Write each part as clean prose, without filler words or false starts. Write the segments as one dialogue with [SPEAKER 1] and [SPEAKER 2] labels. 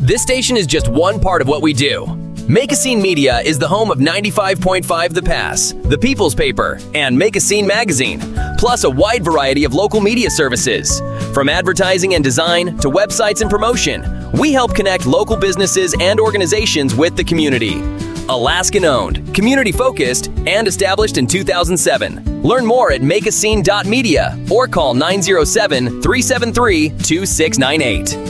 [SPEAKER 1] This station is just one part of what we do. Make a Scene Media is the home of 95.5 The Pass, The People's Paper, and Make a Scene Magazine, plus a wide variety of local media services. From advertising and design to websites and promotion, we help connect local businesses and organizations with the community. Alaskan-owned, community-focused, and established in 2007. Learn more at makeascene.media or call 907-373-2698.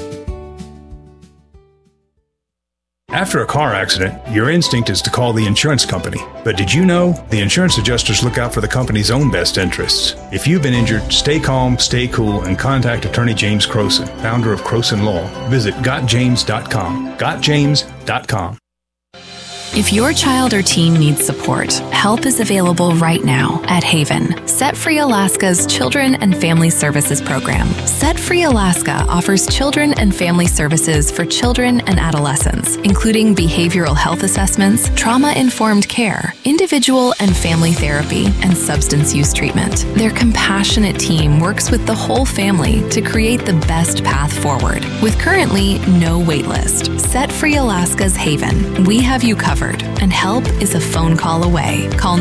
[SPEAKER 2] After a car accident, your instinct is to call the insurance company. But did you know the insurance adjusters look out for the company's own best interests? If you've been injured, stay calm, stay cool, and contact Attorney James Croson, founder of Croson Law. Visit gotjames.com. gotjames.com.
[SPEAKER 3] If your child or teen needs support, help is available right now at Haven, Set Free Alaska's Children and Family Services program. Set Free Alaska offers children and family services for children and adolescents, including behavioral health assessments, trauma-informed care, individual and family therapy, and substance use treatment. Their compassionate team works with the whole family to create the best path forward. With currently no wait list, Set Free Alaska's Haven, we have you covered, and help is a phone call away. Call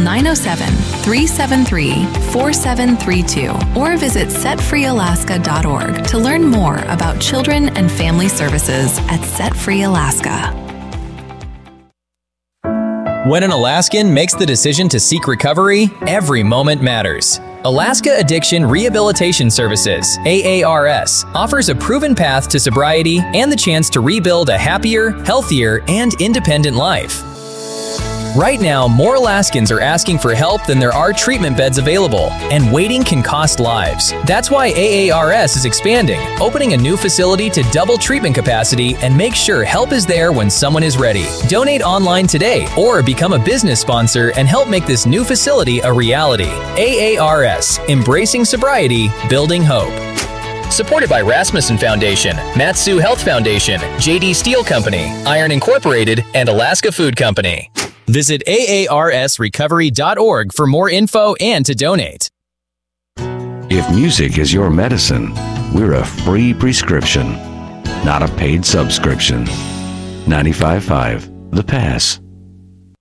[SPEAKER 3] 907-373-4732 or visit setfreealaska.org to learn more about children and family services at Set Free Alaska.
[SPEAKER 4] When an Alaskan makes the decision to seek recovery, every moment matters. Alaska Addiction Rehabilitation Services, AARS, offers a proven path to sobriety and the chance to rebuild a happier, healthier, and independent life. Right now, more Alaskans are asking for help than there are treatment beds available, and waiting can cost lives. That's why AARS is expanding, opening a new facility to double treatment capacity and make sure help is there when someone is ready. Donate online today or become a business sponsor and help make this new facility a reality. AARS, embracing sobriety, building hope. Supported by Rasmussen Foundation, Matsu Health Foundation, JD Steel Company, Iron Incorporated, and Alaska Food Company. Visit aarsrecovery.org for more info and to donate.
[SPEAKER 5] If music is your medicine, we're a free prescription, not a paid subscription. 95.5 The Pass.